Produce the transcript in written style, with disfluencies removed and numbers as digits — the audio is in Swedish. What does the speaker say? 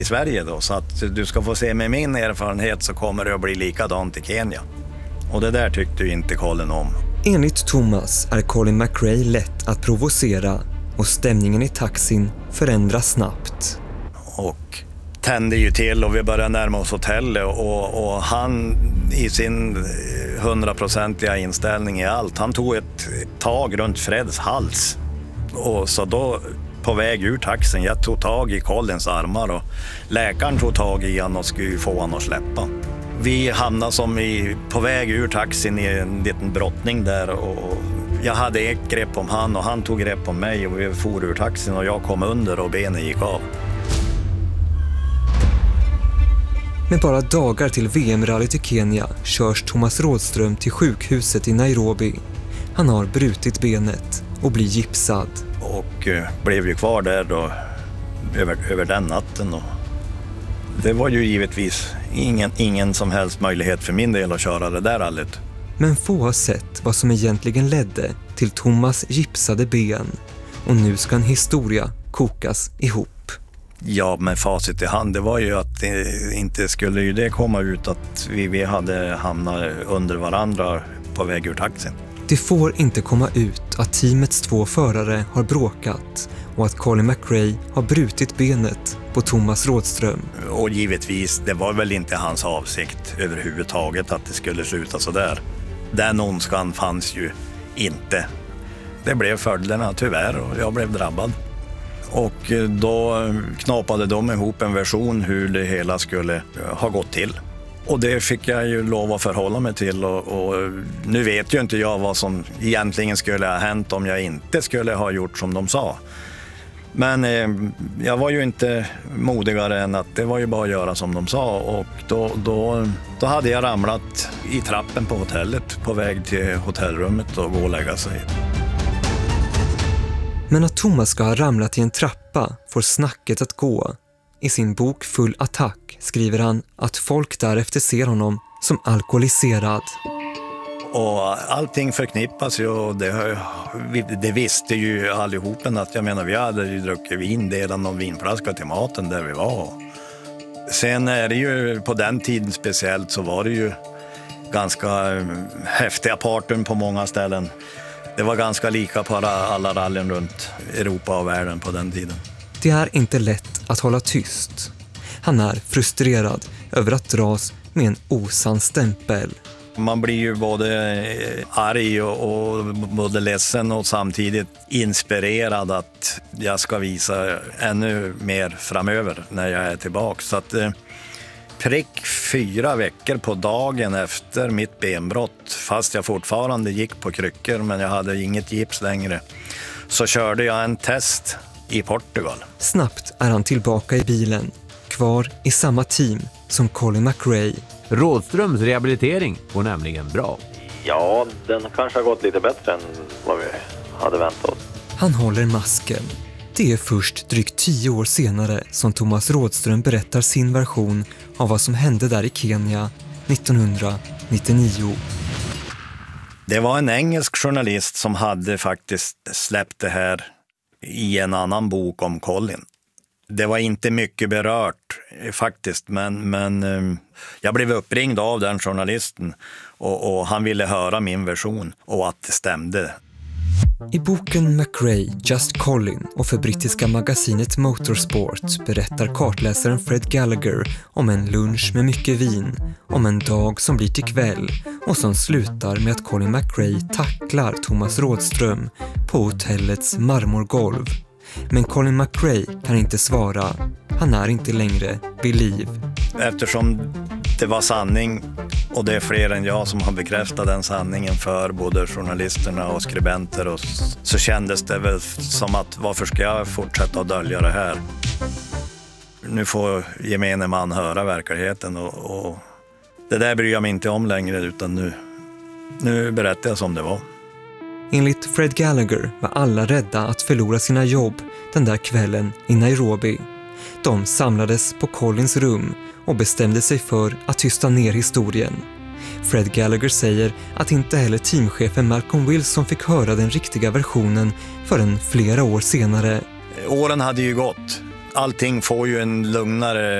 i Sverige då, så att du ska få se med min erfarenhet så kommer det att bli likadant i Kenya. Och det där tyckte ju inte Colin om. Enligt Thomas är Colin McRae lätt att provocera och stämningen i taxin förändras snabbt. Och tände ju till och vi började närma oss hotellet och han i sin 100-procentiga inställning i allt, han tog ett tag runt Freds hals. Och så då på väg ur taxin, jag tog tag i Colins armar och läkaren tog tag i han och skulle få han att släppa. Vi hamnade på väg ur taxin i en liten brottning där och jag hade ett grepp om han och han tog grepp om mig och vi for ur taxin och jag kom under och benen gick av. Med bara dagar till VM-rallyt i Kenya körs Thomas Rådström till sjukhuset i Nairobi. Han har brutit benet och blir gipsad. Och blev ju kvar där då över den natten. Och det var ju givetvis ingen som helst möjlighet för min del att köra det där rallyt. Men få har sett vad som egentligen ledde till Thomas gipsade ben. Och nu ska en historia kokas ihop. Ja, med facit i hand, det var ju att inte skulle ju det komma ut att vi hade hamnat under varandra på väg ur taxin. Det får inte komma ut att teamets 2 förare har bråkat och att Colin McRae har brutit benet på Thomas Rådström. Och givetvis, det var väl inte hans avsikt överhuvudtaget att det skulle sluta så där. Den ondskan fanns ju inte. Det blev följderna tyvärr och jag blev drabbad. Och då knapade de ihop en version hur det hela skulle ha gått till. Och det fick jag ju lov att förhålla mig till och nu vet ju inte jag vad som egentligen skulle ha hänt om jag inte skulle ha gjort som de sa. Men jag var ju inte modigare än att det var ju bara att göra som de sa och då hade jag ramlat i trappen på hotellet på väg till hotellrummet och gå och lägga sig. Men att Thomas ska ha ramlat i en trappa får snacket att gå. I sin bok Full attack skriver han att folk därefter ser honom som alkoholiserad. Och allting förknippas ju och det visste ju allihopen att jag menar vi hade ju druckit vin, delat någon vinflaska till maten där vi var. Sen är det ju på den tiden speciellt så var det ju ganska häftiga partyn på många ställen. Det var ganska lika på alla rallyn runt Europa och världen på den tiden. Det är inte lätt att hålla tyst. Han är frustrerad över att dras med en osann stämpel. Man blir ju både arg och både ledsen och samtidigt inspirerad att jag ska visa ännu mer framöver när jag är tillbaka. Så att prick 4 veckor på dagen efter mitt benbrott, fast jag fortfarande gick på kryckor men jag hade inget gips längre, så körde jag en test i Portugal. Snabbt är han tillbaka i bilen, kvar i samma team som Colin McRae. Rådströms rehabilitering går nämligen bra. Ja, den kanske har gått lite bättre än vad vi hade väntat oss. Han håller masken. Det är först drygt 10 år senare som Thomas Rådström berättar sin version av vad som hände där i Kenya 1999. Det var en engelsk journalist som hade faktiskt släppt det här i en annan bok om Colin. Det var inte mycket berört faktiskt, men jag blev uppringd av den journalisten och han ville höra min version och att det stämde. I boken McRae, Just Colin och för brittiska magasinet Motorsport berättar kartläsaren Fred Gallagher om en lunch med mycket vin, om en dag som blir till kväll och som slutar med att Colin McRae tacklar Thomas Rådström på hotellets marmorgolv. Men Colin McRae kan inte svara. Han är inte längre vid liv. Eftersom det var sanning och det är fler än jag som har bekräftat den sanningen för både journalisterna och skribenter och så kändes det väl som att varför ska jag fortsätta att dölja det här? Nu får gemene man höra verkligheten och det där bryr jag mig inte om längre utan nu berättar jag som det var. Enligt Fred Gallagher var alla rädda att förlora sina jobb den där kvällen i Nairobi. De samlades på Collins rum och bestämde sig för att tysta ner historien. Fred Gallagher säger att inte heller teamchefen Malcolm Wilson fick höra den riktiga versionen förrän flera år senare. Åren hade ju gått. allting får ju en lugnare